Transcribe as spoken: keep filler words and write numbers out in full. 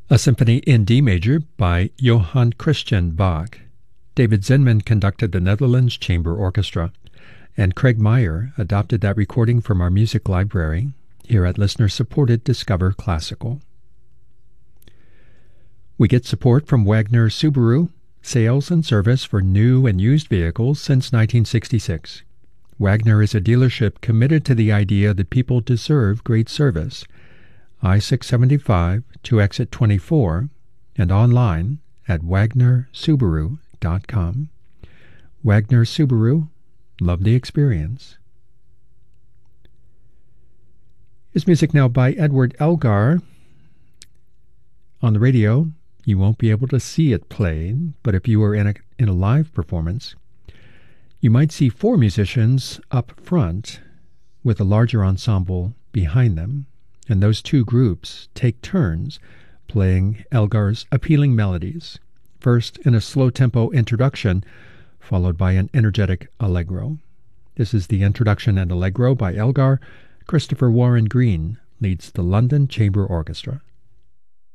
A symphony in D major by Johann Christian Bach. David Zinman conducted the Netherlands Chamber Orchestra, and Craig Meyer adopted that recording from our music library here at listener-supported Discover Classical. We get support from Wagner Subaru, sales and service for new and used vehicles since nineteen sixty-six. Wagner is a dealership committed to the idea that people deserve great service. I six seventy-five to exit twenty-four and online at wagner subaru dot com. Wagner Subaru, love the experience. Is music now by Edward Elgar. On the radio, you won't be able to see it played, but if you were in a, in a live performance, you might see four musicians up front with a larger ensemble behind them, and those two groups take turns playing Elgar's appealing melodies, first in a slow-tempo introduction, followed by an energetic allegro. This is the introduction and allegro by Elgar. Christopher Warren Green leads the London Chamber Orchestra.